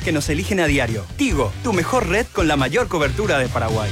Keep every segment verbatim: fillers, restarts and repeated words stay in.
que nos eligen a diario. Tigo, tu mejor red con la mayor cobertura de Paraguay.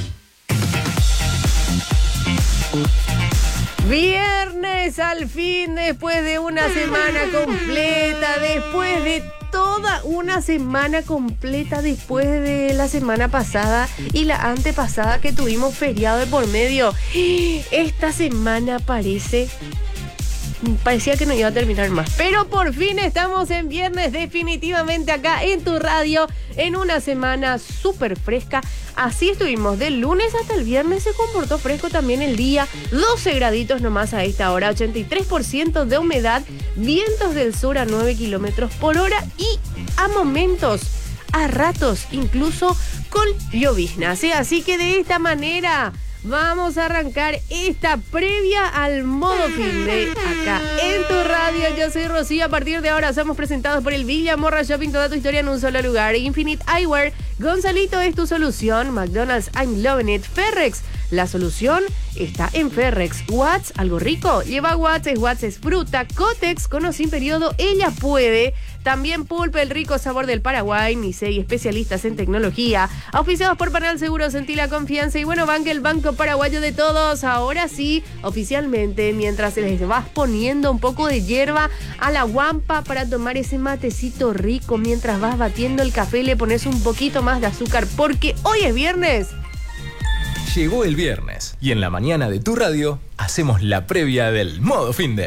Viernes al fin, después de una semana completa, después de toda una semana completa, después de la semana pasada y la antepasada que tuvimos feriado de por medio. Esta semana parece... Parecía que no iba a terminar más, pero por fin estamos en viernes definitivamente acá en tu radio, en una semana súper fresca. Así estuvimos del lunes hasta el viernes, se comportó fresco también el día, doce graditos nomás a esta hora, ochenta y tres por ciento de humedad, vientos del sur a nueve kilómetros por hora y a momentos, a ratos, incluso con llovizna. ¿Sí? Así que de esta manera... vamos a arrancar esta previa al modo fin de acá en tu radio. Yo soy Rocío. A partir de ahora somos presentados por el Villa Morra Shopping. Toda tu historia en un solo lugar. Infinite Eyewear. Gonzalito es tu solución. McDonald's, I'm loving it. Ferrex. La solución está en Ferrex. Watts, algo rico. Lleva Watts, es Watts, es fruta. Cotex, con o sin periodo, ella puede. También Pulpe, el rico sabor del Paraguay. Nisei, especialistas en tecnología. Auspiciados por Panal Seguros, sentí la confianza. Y bueno, Banca, el banco paraguayo de todos. Ahora sí, oficialmente, mientras les vas poniendo un poco de hierba a la guampa para tomar ese matecito rico, mientras vas batiendo el café, le pones un poquito más de azúcar, porque hoy es viernes. Llegó el viernes y en la mañana de tu radio hacemos la previa del modo finde.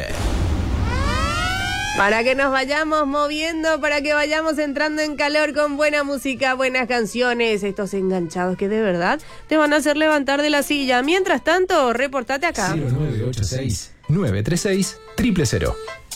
Para que nos vayamos moviendo, para que vayamos entrando en calor con buena música, buenas canciones, estos enganchados que de verdad te van a hacer levantar de la silla. Mientras tanto, reportate acá. cero nueve ocho seis, nueve tres seis, cero cero cero.